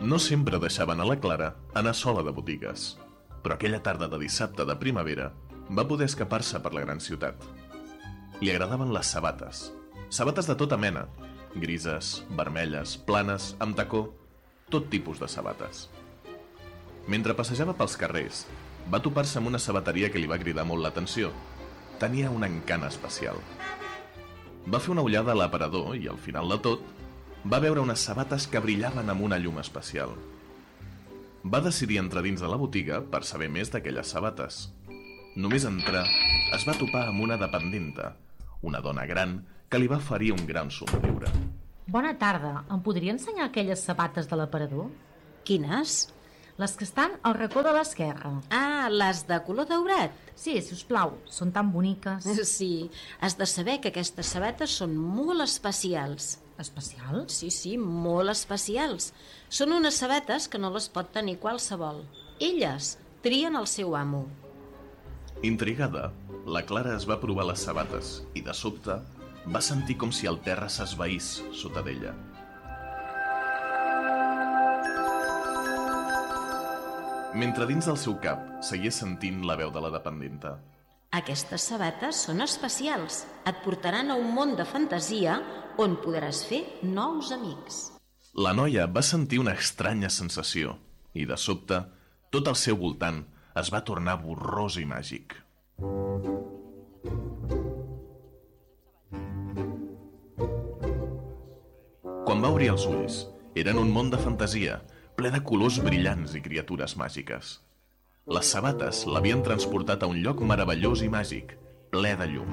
No sempre deixaven a la Clara anar sola de botigues, però aquella tarda de dissabte de primavera va poder escapar-se per la gran ciutat. Li agradaven les sabates. Sabates de tota mena, grises, vermelles, planes, amb tacó, tot tipus de sabates. Mentre passejava pels carrers, va topar-se amb una sabateria que li va cridar molt l'atenció. Tenia un encant especial. Va fer una ullada a l'aparador i, al final de tot, va veure unes sabates que brillaven amb una llum especial. Va decidir entrar dins de la botiga per saber més d'aquelles sabates. Només entrar, es va topar amb una dependenta, una dona gran que li va oferir un gran somriure. Bona tarda, em podria ensenyar aquelles sabates de l'aparador? Quines? Les que estan al racó de l'esquerra. Ah, les de color daurat. Sí, sisplau, són tan boniques. Sí, has de saber que aquestes sabates són molt especials. Especials? Sí, molt especials. Són unes sabates que no les pot tenir qualsevol. Elles trien el seu amo. Intrigada, la Clara es va provar les sabates i, de sobte, va sentir com si el terra s'esvaís sota d'ella. Mentre dins del seu cap seguia sentint la veu de la dependenta. Aquestes sabates són especials. Et portaran a un món de fantasia on podràs fer nous amics. La noia va sentir una estranya sensació i, de sobte, tot al seu voltant es va tornar borrós i màgic. Quan va obrir els ulls, era en un món de fantasia, ple de colors brillants i criatures màgiques. Les sabates l'havien transportat a un lloc meravellós i màgic, ple de llum.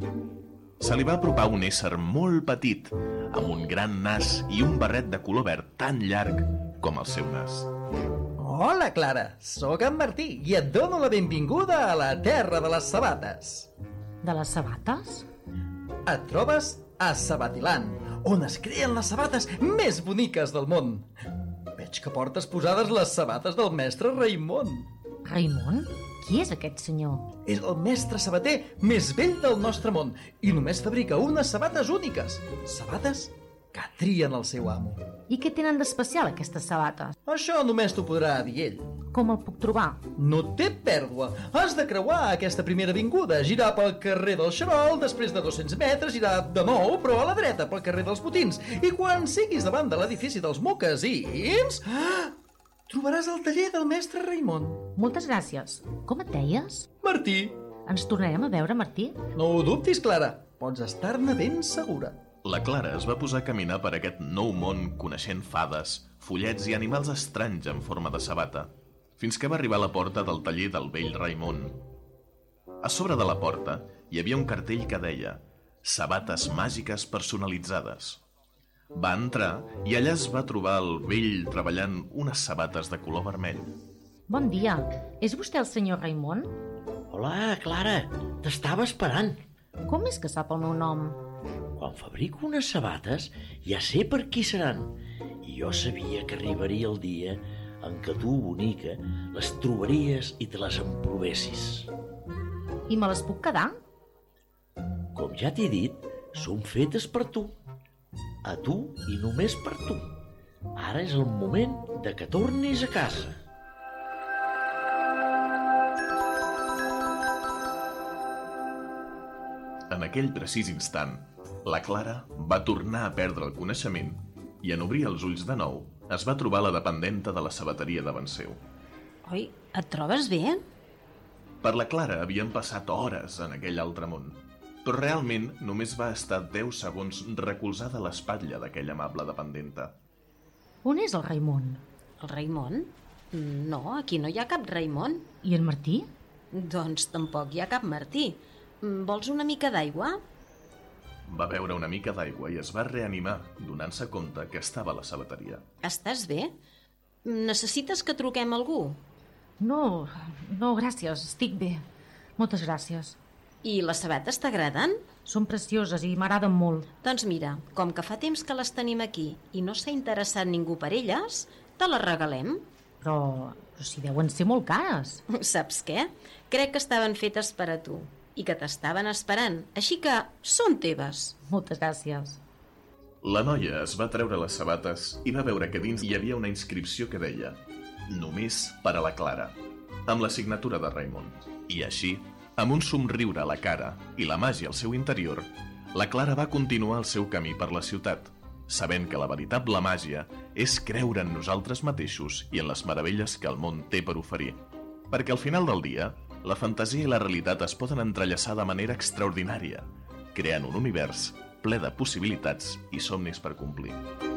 Se li va apropar un ésser molt petit, amb un gran nas i un barret de color verd tan llarg com el seu nas. Hola, Clara, sóc en Martí i et dono la benvinguda a la terra de les sabates. De les sabates? Et trobes a Sabatiland, on es creen les sabates més boniques del món. Veig que portes posades les sabates del mestre Raimon. Raimon? Qui és aquest senyor? És el mestre sabater més vell del nostre món i només fabrica unes sabates úniques. Sabates que trien el seu amo. I què tenen d'especial aquestes sabates? Això només t'ho podrà dir ell. Com el puc trobar? No té pèrdua. Has de creuar aquesta primera avinguda, girar pel carrer del Xarol, després de 200 metres girar de nou, però a la dreta pel carrer dels Botins. I quan siguis davant de l'edifici dels Mocassins, trobaràs el taller del mestre Raimon. Moltes gràcies. Com et deies? Martí. Ens tornarem a veure, Martí? No ho dubtis, Clara. Pots estar-ne ben segura. La Clara es va posar a caminar per aquest nou món coneixent fades, follets i animals estranys en forma de sabata, fins que va arribar a la porta del taller del vell Raimon. A sobre de la porta hi havia un cartell que deia «Sabates màgiques personalitzades». Va entrar i allà es va trobar el vell treballant unes sabates de color vermell. Bon dia. És vostè el senyor Raimon? Hola, Clara. T'estava esperant. Com és que sap el meu nom? Quan fabrico unes sabates ja sé per qui seran. I jo sabia que arribaria el dia en què tu, bonica, les trobaries i te les emprovessis. I me les puc quedar? Com ja t'he dit, són fetes per tu. A tu i només per tu. Ara és el moment de que tornis a casa. En aquell precís instant, la Clara va tornar a perdre el coneixement i en obrir els ulls de nou es va trobar la dependenta de la sabateria davant seu. Oi, et trobes bé? Per la Clara havien passat hores en aquell altre món, però realment només va estar 10 segons recolzada a l'espatlla d'aquella amable dependenta. On és el Raimon? El Raimon? No, aquí no hi ha cap Raimon. I en Martí? Doncs tampoc hi ha cap Martí. Vols una mica d'aigua? Va beure una mica d'aigua i es va reanimar, donant-se compte que estava a la sabateria. Estàs bé? Necessites que truquem a algú? No, gràcies, estic bé. Moltes gràcies. I les sabates t'agraden? Són precioses i m'agraden molt. Doncs mira, com que fa temps que les tenim aquí i no s'ha interessat ningú per elles, te les regalem. Però si deuen ser molt cares. Saps què? Crec que estaven fetes per a tu i que t'estaven esperant, així que són teves. Moltes gràcies. La noia es va treure les sabates i va veure que dins hi havia una inscripció que deia «Només per a la Clara», amb la signatura de Raimon. I així, amb un somriure a la cara i la màgia al seu interior, la Clara va continuar el seu camí per la ciutat, sabent que la veritable màgia és creure en nosaltres mateixos i en les meravelles que el món té per oferir. Perquè al final del dia, la fantasia i la realitat es poden entrellaçar de manera extraordinària, creant un univers ple de possibilitats i somnis per complir.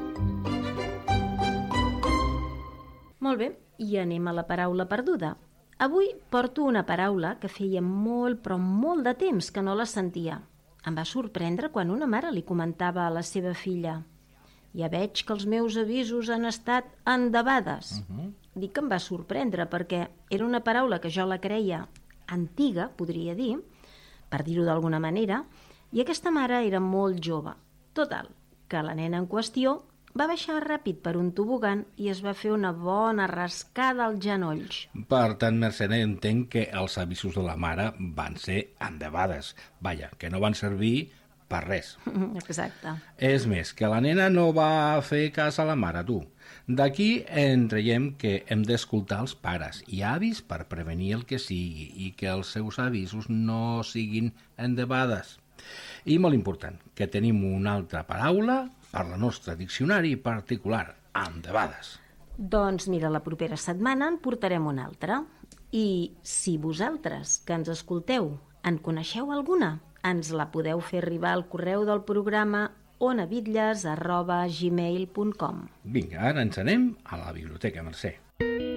Molt bé, i anem a la paraula perduda. Avui porto una paraula que feia molt, però molt de temps que no la sentia. Em va sorprendre quan una mare li comentava a la seva filla: «Ja veig que els meus avisos han estat endebades». Dic que em va sorprendre perquè era una paraula que jo la creia antiga, podria dir, per dir-ho d'alguna manera, i aquesta mare era molt jove. Total, que la nena en qüestió va baixar ràpid per un tobogan i es va fer una bona rascada als genolls. Per tant, Mercè, entenc que els avisos de la mare van ser endebades. Vaja, que no van servir per res. Exacte. És més, que la nena no va fer cas a la mare, tu. D'aquí en traiem que hem d'escoltar els pares i avis per prevenir el que sigui i que els seus avisos no siguin endebades. I molt important, que tenim una altra paraula per la nostra diccionari particular, endebades. Doncs mira, la propera setmana en portarem una altra. I si vosaltres, que ens escolteu, en coneixeu alguna, ens la podeu fer arribar al correu del programa onabitlles@gmail.com. Vinga, ara ens anem a la biblioteca, Mercè.